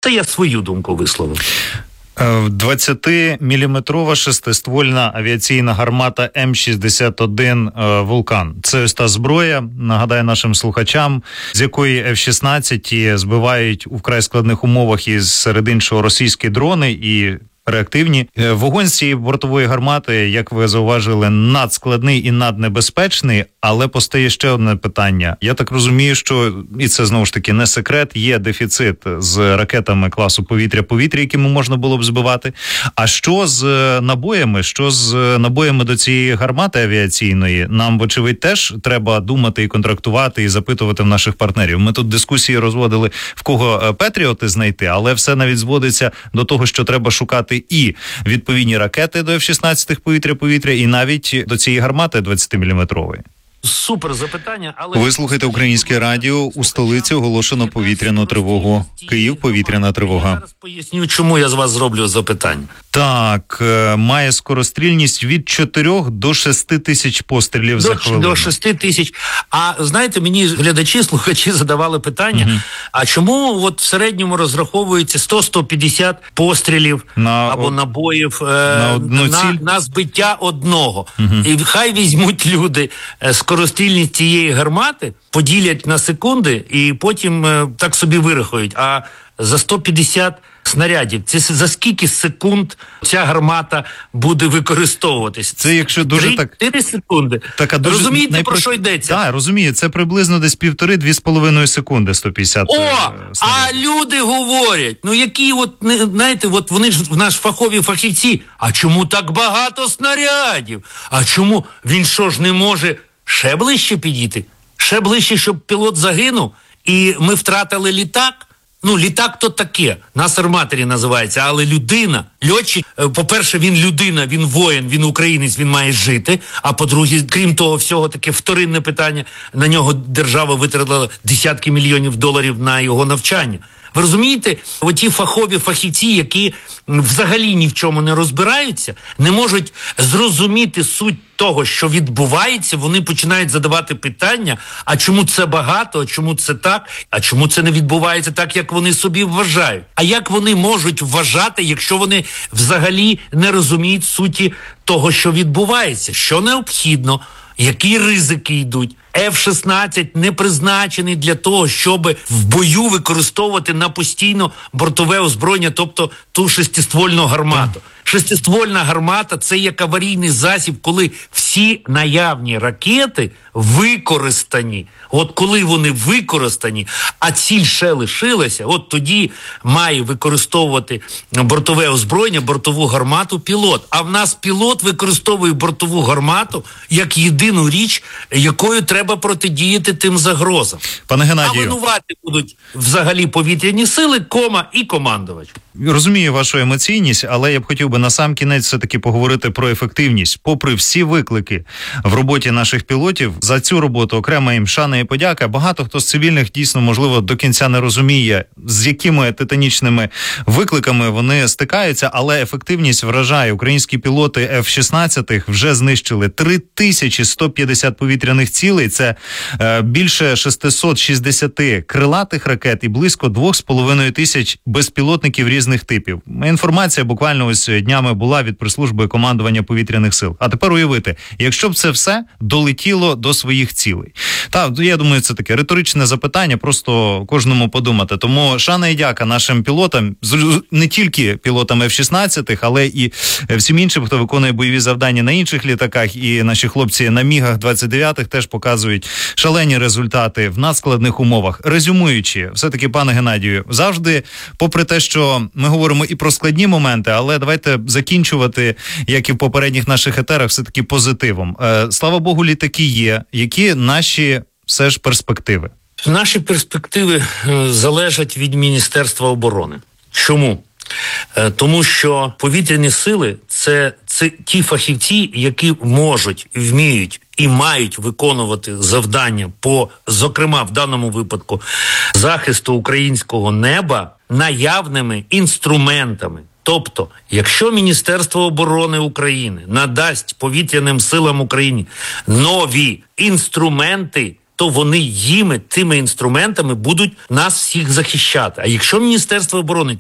Це я свою думку висловив. 20-міліметрова шестиствольна авіаційна гармата М61 «Вулкан». Це ось та зброя, нагадаю нашим слухачам, з якої F-16 збивають у вкрай складних умовах із серед іншого російські дрони і реактивні. Вогонь з цієї бортової гармати, як ви зауважили, надскладний і наднебезпечний, але постає ще одне питання. Я так розумію, що, і це знову ж таки не секрет, є дефіцит з ракетами класу повітря-повітря, якими можна було б збивати. А що з набоями? Що з набоями до цієї гармати авіаційної? Нам, вочевидь, теж треба думати і контрактувати, і запитувати в наших партнерів. Ми тут дискусії розводили, в кого Петріоти знайти, але все навіть зводиться до того, що треба шукати і відповідні ракети до F-16 повітря-повітря, і навіть до цієї гармати 20-міліметрової. Супер запитання, але... Ви слухаєте Українське радіо. У столиці оголошено повітряну тривогу. Київ – повітряна тривога. Я зараз поясню, чому я з вас зроблю запитання. Так, має скорострільність від 4 до 6 тисяч пострілів за хвилину. До 6 тисяч. А знаєте, мені глядачі, слухачі задавали питання, а чому от в середньому розраховується 100-150 пострілів або набоїв на збиття одного? І хай візьмуть люди скорострільність цієї гармати, поділять на секунди і потім так собі вирахують. А за 150 снарядів, це за скільки секунд ця гармата буде використовуватись? Це якщо дуже 4 секунди. Так, розумієте, про що йдеться? Так, розумію. Це приблизно десь 1,5-2,5 секунди 150 снарядів. А люди говорять, ну які знаєте, вони ж в нас фахові фахівці, а чому так багато снарядів? А чому він що ж не може ще ближче підійти? Ще ближче, щоб пілот загинув, і ми втратили літак? Ну, літак то таке, нас арматері називається, але людина, льотчик, по-перше, він людина, він воїн, він українець, він має жити, а по-друге, крім того всього, таке вторинне питання, на нього держава витратила десятки мільйонів доларів на його навчання. Ви розумієте, оті фахові фахівці, які взагалі ні в чому не розбираються, не можуть зрозуміти суть того, що відбувається, вони починають задавати питання, а чому це багато, а чому це так, а чому це не відбувається так, як вони собі вважають. А як вони можуть вважати, якщо вони взагалі не розуміють суті того, що відбувається, що необхідно, які ризики йдуть. F-16 не призначений для того, щоб в бою використовувати на постійно бортове озброєння, тобто ту шестиствольну гармату. Шестиствольна гармата – це як аварійний засіб, коли всі наявні ракети використані. От коли вони використані, а ціль ще лишилася, от тоді має використовувати бортове озброєння, бортову гармату пілот. А в нас пілот використовує бортову гармату як єдину річ, якою треба протидіяти тим загрозам. Пане Геннадію, а винувати будуть взагалі повітряні сили, і командувач. Розумію вашу емоційність, але я б хотів би насамкінець все-таки поговорити про ефективність. Попри всі виклики в роботі наших пілотів, за цю роботу окрема їм шана і подяка. Багато хто з цивільних дійсно, можливо, до кінця не розуміє, з якими титанічними викликами вони стикаються, але ефективність вражає. Українські пілоти F-16 вже знищили 3150 повітряних цілей. Це більше 660 крилатих ракет і близько 2500 безпілотників різних типів. Інформація буквально ось днями була від прес-служби командування повітряних сил. А тепер уявити, якщо б це все долетіло до своїх цілей. Так, я думаю, це таке риторичне запитання, просто кожному подумати. Тому шана і дяка нашим пілотам, не тільки пілотам F-16, але і всім іншим, хто виконує бойові завдання на інших літаках, і наші хлопці на Мігах 29-х теж показують шалені результати в надскладних умовах. Резюмуючи, все-таки, пане Геннадію, завжди, попри те, що ми говоримо і про складні моменти, але давайте закінчувати, як і в попередніх наших етерах, все-таки позитивом. Слава Богу, літаки є. Які наші все ж перспективи? Наші перспективи залежать від Міністерства оборони. Чому? Тому що повітряні сили – це ті фахівці, які можуть, вміють і мають виконувати завдання по, зокрема, в даному випадку, захисту українського неба наявними інструментами. Тобто, якщо Міністерство оборони України надасть повітряним силам України нові інструменти, то вони тими інструментами будуть нас всіх захищати. А якщо Міністерство оборони